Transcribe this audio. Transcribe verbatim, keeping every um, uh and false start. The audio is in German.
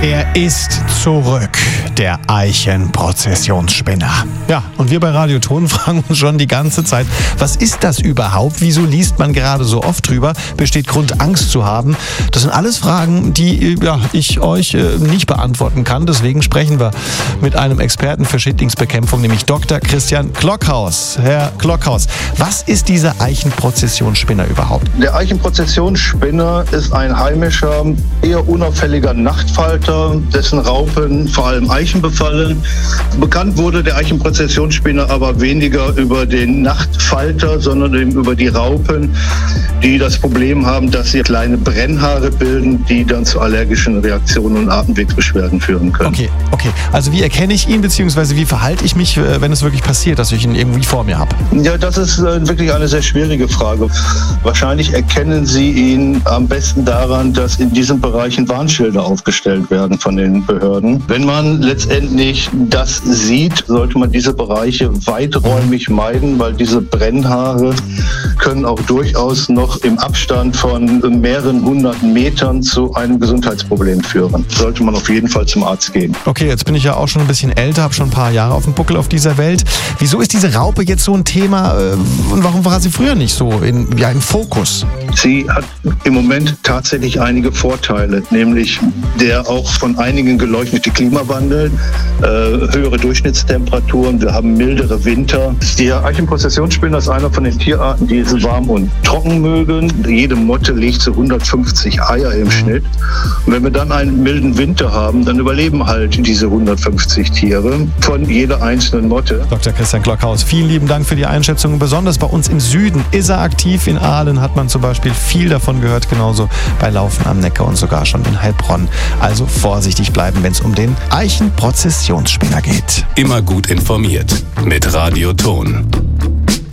Er ist zurück, der Eichenprozessionsspinner. Ja, und wir bei Radio Ton fragen uns schon die ganze Zeit, was ist das überhaupt? Wieso liest man gerade so oft drüber? Besteht Grund, Angst zu haben? Das sind alles Fragen, die ja, ich euch äh, nicht beantworten kann. Deswegen sprechen wir mit einem Experten für Schädlingsbekämpfung, nämlich Doktor Christian Klockhaus. Herr Klockhaus, was ist dieser Eichenprozessionsspinner überhaupt? Der Eichenprozessionsspinner ist ein heimischer, eher unauffälliger Nachtfalter, dessen Raupen vor allem Eichen befallen. Bekannt wurde der Eichenprozessionsspinner aber weniger über den Nachtfalter, sondern eben über die Raupen, die das Problem haben, dass sie kleine Brennhaare bilden, die dann zu allergischen Reaktionen und Atemwegsbeschwerden führen können. Okay, okay. Also wie erkenne ich ihn, beziehungsweise wie verhalte ich mich, wenn es wirklich passiert, dass ich ihn irgendwie vor mir habe? Ja, das ist äh, wirklich eine sehr schwierige Frage. Wahrscheinlich erkennen Sie ihn am besten daran, dass in diesen Bereichen Warnschilder aufgestellt werden von den Behörden. Wenn man letztendlich das sieht, sollte man diese Bereiche weiträumig meiden, weil diese Brennhaare können auch durchaus noch im Abstand von mehreren hundert Metern zu einem Gesundheitsproblem führen. Sollte man auf jeden Fall zum Arzt gehen. Okay, jetzt bin ich ja auch schon ein bisschen älter, habe schon ein paar Jahre auf dem Buckel auf dieser Welt. Wieso ist diese Raupe jetzt so ein Thema und warum war sie früher nicht so in, ja, im Fokus? Sie hat im Moment tatsächlich einige Vorteile, nämlich der auch von einigen geleuchtete Klimawandel, äh, höhere Durchschnittstemperaturen, wir haben mildere Winter. Der Eichenprozessionsspinner ist einer von den Tierarten, die es warm und trocken mögen. Jede Motte legt so hundertfünfzig Eier im Schnitt. Und wenn wir dann einen milden Winter haben, dann überleben halt diese hundertfünfzig Tiere von jeder einzelnen Motte. Doktor Christian Klockhaus, vielen lieben Dank für die Einschätzung. Besonders bei uns im Süden ist er aktiv. In Aalen hat man zum Beispiel viel davon gehört, genauso bei Laufen am Neckar und sogar schon in Heilbronn. Also vorsichtig bleiben, wenn es um den Eichenprozessionsspinner geht. Immer gut informiert mit Radio Ton.